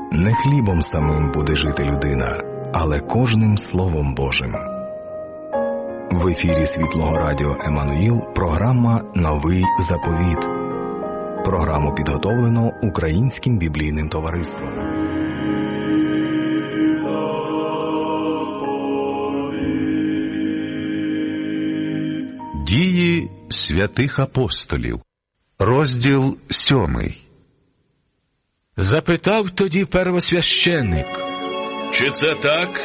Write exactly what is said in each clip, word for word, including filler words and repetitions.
Не хлібом самим буде жити людина, але кожним Словом Божим. В ефірі Світлого Радіо Еммануїл програма «Новий заповіт». Програму підготовлено Українським біблійним товариством. Дії святих апостолів. Розділ сьомий. Запитав тоді первосвященик: чи це так?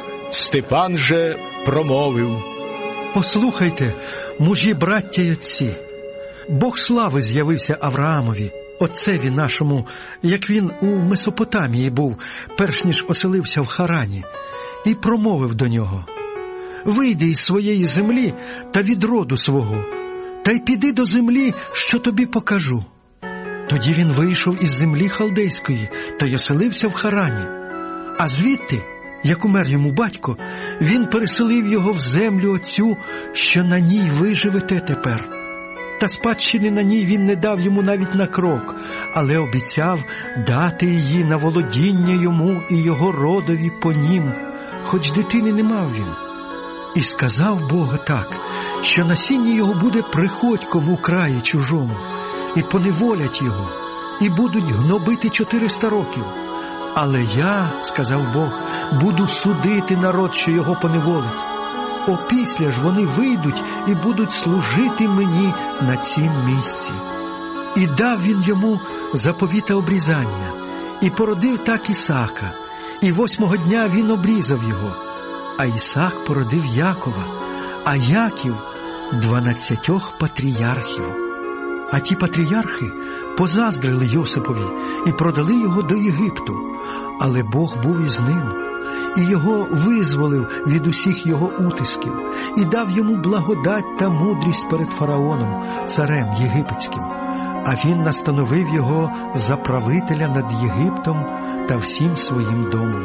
Степан же промовив: послухайте, мужі, браття й отці, Бог слави з'явився Авраамові, отцеві нашому, як він у Месопотамії був, перш ніж оселився в Харані, і промовив до нього: вийди із своєї землі та від роду свого, та й піди до землі, що тобі покажу. Тоді він вийшов із землі халдейської та й оселився в Харані. А звідти, як умер йому батько, він переселив його в землю оцю, що на ній ви живете тепер. Та спадщини на ній він не дав йому навіть на крок, але обіцяв дати її на володіння йому і його родові по нім, хоч дитини не мав він. І сказав Бог так, що насіння його буде приходьком у краї чужому, і поневолять його, і будуть гнобити чотириста років. Але я, сказав Бог, буду судити народ, що його поневолить. Опісля ж вони вийдуть і будуть служити мені на цім місці. І дав він йому заповіта обрізання, і породив так Ісаака, і восьмого дня він обрізав його. А Ісаак породив Якова, а Яків – дванадцятьох патріархів. А ті патріархи позаздрили Йосипові і продали його до Єгипту, але Бог був із ним, і його визволив від усіх його утисків, і дав йому благодать та мудрість перед фараоном, царем єгипетським. А він настановив його за правителя над Єгиптом та всім своїм домом.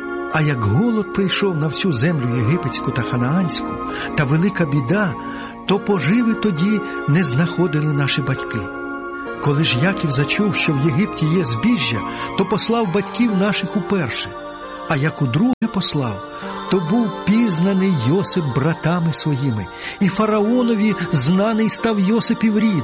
А як голод прийшов на всю землю єгипетську та ханаанську, та велика біда, то поживи тоді не знаходили наші батьки. Коли ж Яків зачув, що в Єгипті є збіжжя, то послав батьків наших уперше. А як удруге послав, то був пізнаний Йосип братами своїми, і фараонові знаний став Йосипів рід.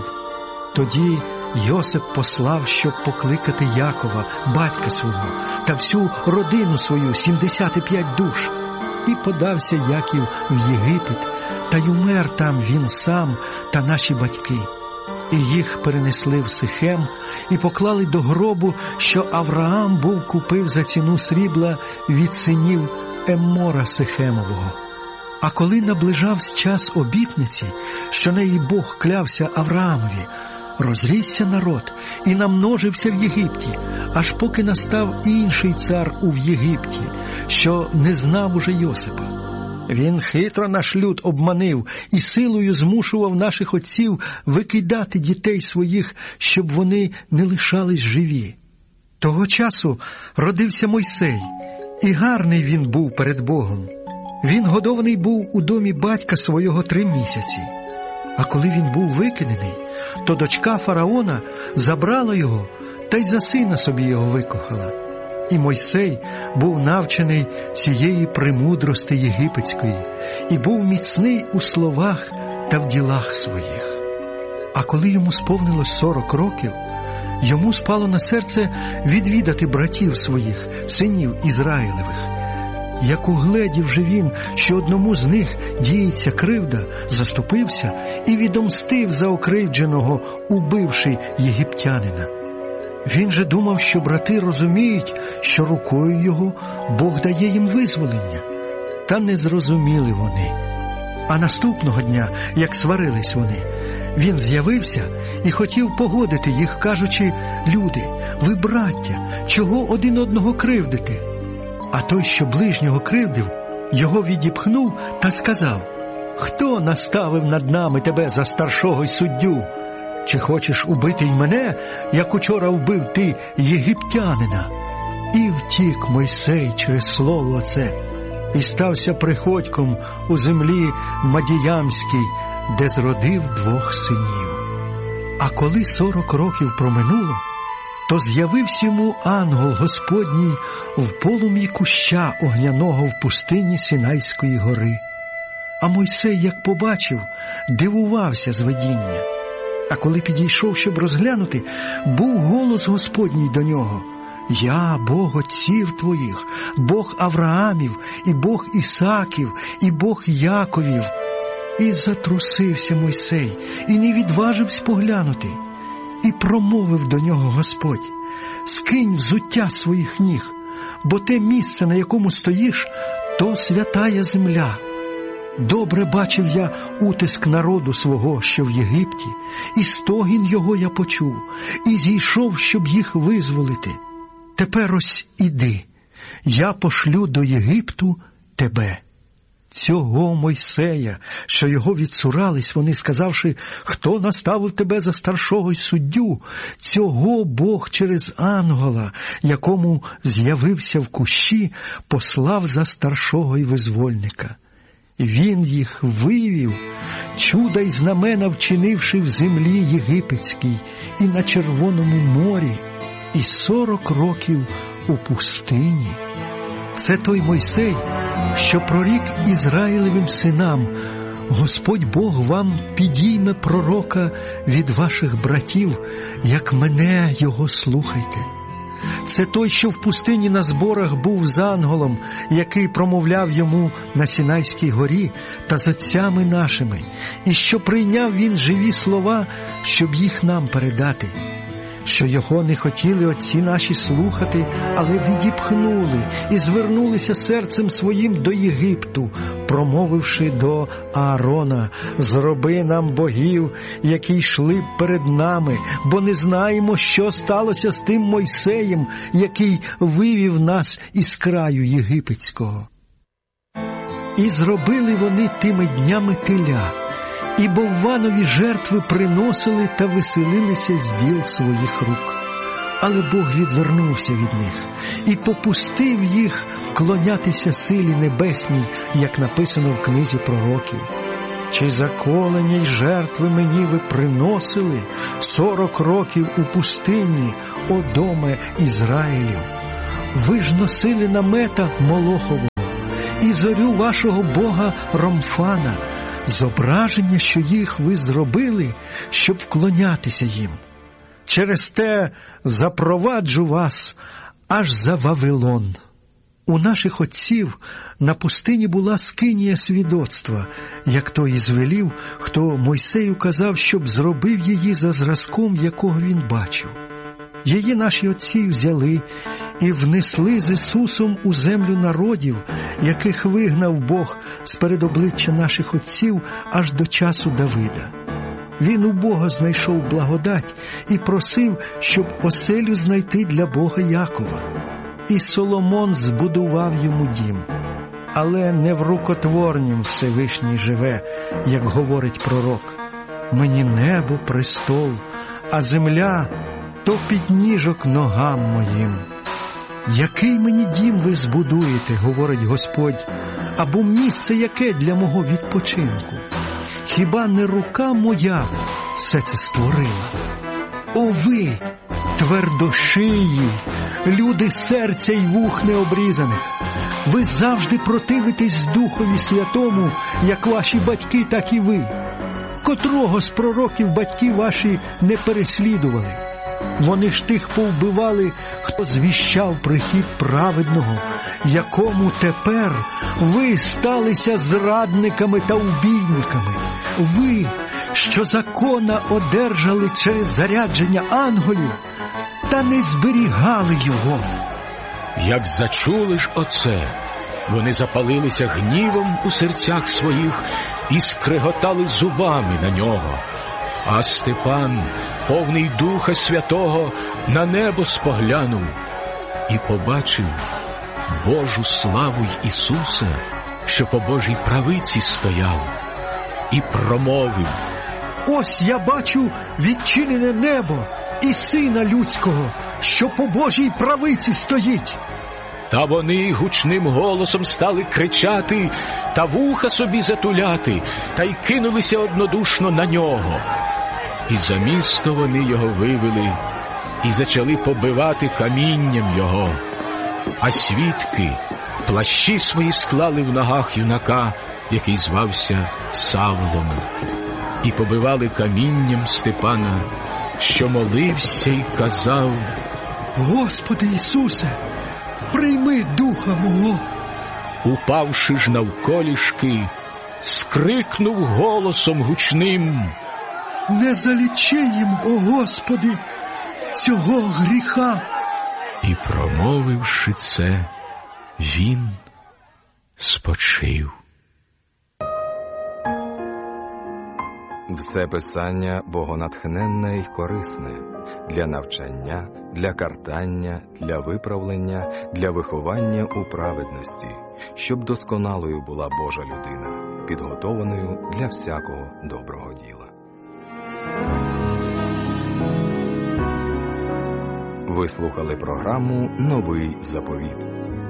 Тоді Йосип послав, щоб покликати Якова, батька свого, та всю родину свою, сімдесят п'ять душ. І подався Яків в Єгипет, та й умер там він сам та наші батьки. І їх перенесли в Сихем і поклали до гробу, що Авраам був купив за ціну срібла від синів Еммора Сихемового. А коли наближався час обітниці, що неї Бог клявся Авраамові, розрісся народ і намножився в Єгипті, аж поки настав інший цар у Єгипті, що не знав уже Йосипа. Він хитро наш люд обманив і силою змушував наших отців викидати дітей своїх, щоб вони не лишались живі. Того часу родився Мойсей, і гарний він був перед Богом. Він годований був у домі батька свого три місяці. А коли він був викинений, то дочка фараона забрала його та й за сина собі його викохала. І Мойсей був навчений всієї премудрости єгипетської і був міцний у словах та в ділах своїх. А коли йому сповнилось сорок років, йому спало на серце відвідати братів своїх, синів Ізраїлевих. Як угледів же він, що одному з них діється кривда, заступився і відомстив за окривдженого, убивши єгиптянина. Він же думав, що брати розуміють, що рукою його Бог дає їм визволення. Та не зрозуміли вони. А наступного дня, як сварились вони, він з'явився і хотів погодити їх, кажучи: люди, ви браття, чого один одного кривдите? А той, що ближнього кривдив, його відіпхнув та сказав: хто наставив над нами тебе за старшого й суддю? Чи хочеш убити й мене, як учора вбив ти єгиптянина? І втік Мойсей через слово оце, і стався приходьком у землі Мадіямській, де зродив двох синів. А коли сорок років проминуло, то з'явився йому ангел Господній в полум'ї куща огняного в пустині Синайської гори. А Мойсей, як побачив, дивувався з видіння. А коли підійшов, щоб розглянути, був голос Господній до нього: «Я Бог отців твоїх, Бог Авраамів, і Бог Ісаків, і Бог Яковів». І затрусився Мойсей, і не відважився поглянути. І промовив до нього Господь: «Скинь взуття своїх ніг, бо те місце, на якому стоїш, то святая земля. Добре бачив я утиск народу свого, що в Єгипті, і стогін його я почув, і зійшов, щоб їх визволити. Тепер ось іди, я пошлю до Єгипту тебе». Цього Мойсея, що його відсурались, вони, сказавши: «Хто наставив тебе за старшого й суддю?» Цього Бог через ангела, якому з'явився в кущі, послав за старшого й визвольника. Він їх вивів, чуда й знамена вчинивши в землі єгипетській і на Червоному морі, і сорок років у пустині. Це той Мойсей, що прорік Ізраїлевим синам: «Господь Бог вам підійме пророка від ваших братів, як мене його слухайте». Це той, що в пустині на зборах був з ангелом, який промовляв йому на Синайській горі та з отцями нашими, і що прийняв він живі слова, щоб їх нам передати. Що його не хотіли отці наші слухати, але відіпхнули і звернулися серцем своїм до Єгипту, промовивши до Аарона: «Зроби нам богів, які йшли б перед нами, бо не знаємо, що сталося з тим Мойсеєм, який вивів нас із краю єгипетського». І зробили вони тими днями теля, і Бовванові жертви приносили та веселилися з діл своїх рук. Але Бог відвернувся від них і попустив їх клонятися силі небесній, як написано в книзі пророків: «Чи заколення й жертви мені ви приносили сорок років у пустині, о доме Ізраїлю? Ви ж носили намета Молохового і зорю вашого бога Ромфана, зображення, що їх ви зробили, щоб вклонятися їм. Через те запроваджу вас аж за Вавилон». У наших отців на пустині була скинія свідоцтва, як той і звелів, хто Мойсею казав, щоб зробив її за зразком, якого він бачив. Її наші отці взяли і внесли з Ісусом у землю народів, яких вигнав Бог з-перед обличчя наших отців аж до часу Давида. Він у Бога знайшов благодать і просив, щоб оселю знайти для Бога Якова. І Соломон збудував йому дім. Але не в рукотворнім Всевишній живе, як говорить пророк: «Мені небо престол, а земля то підніжок ногам моїм». «Який мені дім ви збудуєте, – говорить Господь, – або місце яке для мого відпочинку? Хіба не рука моя все це створила? О ви, твердошиї, люди серця й вух необрізаних! Ви завжди противитесь Духові Святому, як ваші батьки, так і ви. Котрого з пророків батьки ваші не переслідували? Вони ж тих повбивали, хто звіщав прихід праведного, якому тепер ви сталися зрадниками та убійниками. Ви, що закона одержали через зарядження ангелів, та не зберігали його». Як зачули ж оце, вони запалилися гнівом у серцях своїх і скреготали зубами на нього. А Степан, повний Духа Святого, на небо споглянув і побачив Божу славу й Ісуса, що по Божій правиці стояв, і промовив: «Ось я бачу відчинене небо і Сина Людського, що по Божій правиці стоїть». Та вони гучним голосом стали кричати та вуха собі затуляти, та й кинулися однодушно на нього. І за місто вони його вивели і зачали побивати камінням його. А свідки плащі свої склали в ногах юнака, який звався Савлом, і побивали камінням Степана, що молився й казав: Господи Ісусе, прийми духа мого. Упавши ж навколішки, скрикнув голосом гучним: Не залічи їм, о Господи, цього гріха. І, промовивши це, він спочив. Все писання богонатхненне й корисне для навчання, для картання, для виправлення, для виховання у праведності, щоб досконалою була Божа людина, підготованою для всякого доброго діла. Ви слухали програму «Новий заповіт».